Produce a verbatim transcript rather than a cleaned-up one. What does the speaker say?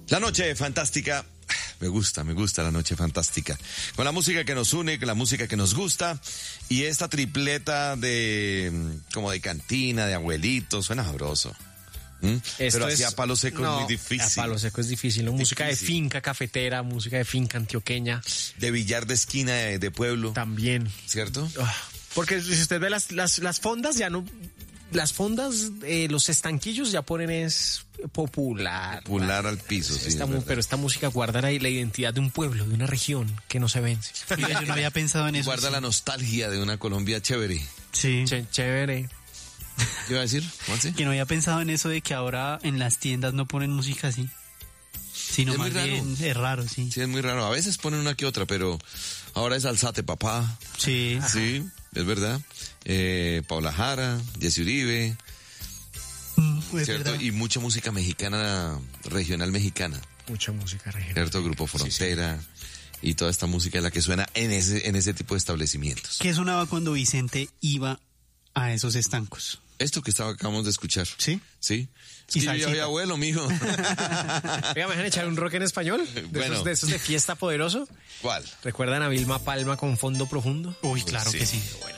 La noche fantástica, me gusta, me gusta la noche fantástica. Con la música que nos une, con la música que nos gusta y esta tripleta de, como de cantina, de abuelitos, suena sabroso. ¿Mm? Pero así a palo seco no, es muy difícil. A palo seco es difícil, ¿no? Música difícil. De finca cafetera, música de finca antioqueña. De billar de esquina de, de pueblo. También. ¿Cierto? Porque si usted ve las, las, las fondas, ya no... Las fondas, eh, los estanquillos ya ponen es popular. Popular al piso, sí. Esta, pero esta música guarda la, la identidad de un pueblo, de una región que no se vence. Mira, yo no había pensado en eso. Guarda sí. La nostalgia de una Colombia chévere. Sí. Ch- chévere. ¿Qué iba a decir? ¿Monse? Que no había pensado en eso de que ahora en las tiendas no ponen música así. Sino es más bien raro. Es raro, sí. Sí, es muy raro. A veces ponen una que otra, pero ahora es Alzate, papá. Sí. Sí, es verdad. Eh, Paula Jara, Jessy Uribe. Mm, ¿Cierto? Verdad. Y mucha música mexicana, regional mexicana. Mucha música regional. ¿Cierto? Grupo Frontera. Sí, sí. Y toda esta música es la que suena en ese, en ese tipo de establecimientos. ¿Qué sonaba cuando Vicente iba a esos estancos? Esto que estaba, acabamos de escuchar. ¿Sí? Sí. Es que yo ya soy abuelo, mijo. Oiga, ¿me dejan echar un rock en español? ¿De, bueno. esos, de esos de fiesta poderoso? ¿Cuál? ¿Recuerdan a Vilma Palma con Fondo Profundo? Uy, claro sí. que sí. Bueno.